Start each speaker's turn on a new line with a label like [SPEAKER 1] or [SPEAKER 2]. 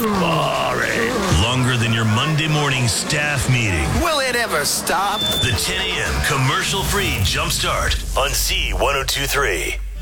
[SPEAKER 1] Boring. Longer than your Monday morning staff meeting.
[SPEAKER 2] Will it ever stop?
[SPEAKER 1] The 10 a.m. commercial-free Jumpstart on Z1023.